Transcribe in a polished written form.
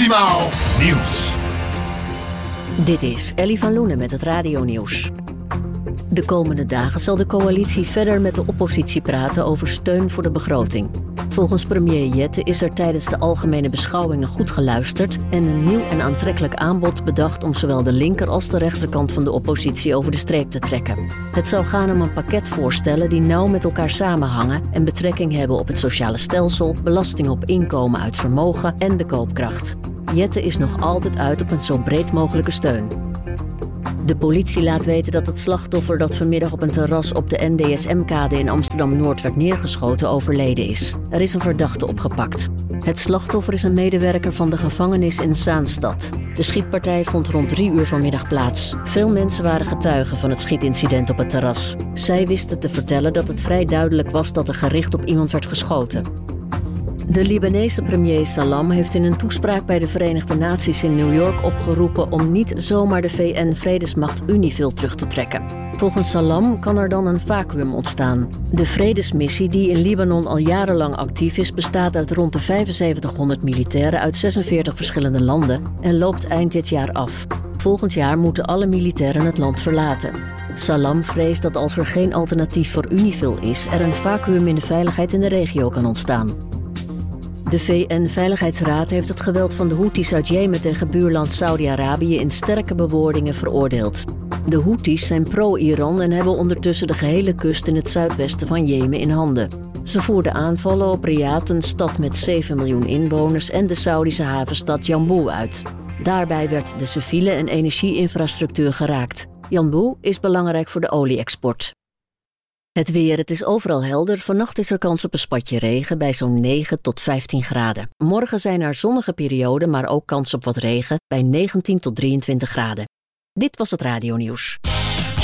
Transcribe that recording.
Maximaal Nieuws. Dit is Ellie van Loenen met het radionieuws. De komende dagen zal de coalitie verder met de oppositie praten over steun voor de begroting. Volgens premier Jette is er tijdens de algemene beschouwingen goed geluisterd en een nieuw en aantrekkelijk aanbod bedacht om zowel de linker als de rechterkant van de oppositie over de streep te trekken. Het zou gaan om een pakket voorstellen die nauw met elkaar samenhangen en betrekking hebben op het sociale stelsel, belasting op inkomen uit vermogen en de koopkracht. Jette is nog altijd uit op een zo breed mogelijke steun. De politie laat weten dat het slachtoffer dat vanmiddag op een terras op de NDSM-kade in Amsterdam-Noord werd neergeschoten overleden is. Er is een verdachte opgepakt. Het slachtoffer is een medewerker van de gevangenis in Zaanstad. De schietpartij vond rond 3 uur vanmiddag plaats. Veel mensen waren getuigen van het schietincident op het terras. Zij wisten te vertellen dat het vrij duidelijk was dat er gericht op iemand werd geschoten. De Libanese premier Salam heeft in een toespraak bij de Verenigde Naties in New York opgeroepen om niet zomaar de VN-vredesmacht UNIFIL terug te trekken. Volgens Salam kan er dan een vacuüm ontstaan. De vredesmissie die in Libanon al jarenlang actief is, bestaat uit rond de 7500 militairen uit 46 verschillende landen en loopt eind dit jaar af. Volgend jaar moeten alle militairen het land verlaten. Salam vreest dat als er geen alternatief voor UNIFIL is, er een vacuüm in de veiligheid in de regio kan ontstaan. De VN-veiligheidsraad heeft het geweld van de Houthis uit Jemen tegen buurland Saudi-Arabië in sterke bewoordingen veroordeeld. De Houthis zijn pro-Iran en hebben ondertussen de gehele kust in het zuidwesten van Jemen in handen. Ze voerden aanvallen op Riyadh, een stad met 7 miljoen inwoners, en de Saudische havenstad Yanbu uit. Daarbij werd de civiele en energieinfrastructuur geraakt. Yanbu is belangrijk voor de olie-export. Het weer, het is overal helder. Vannacht is er kans op een spatje regen bij zo'n 9 tot 15 graden. Morgen zijn er zonnige perioden, maar ook kans op wat regen bij 19 tot 23 graden. Dit was het radionieuws.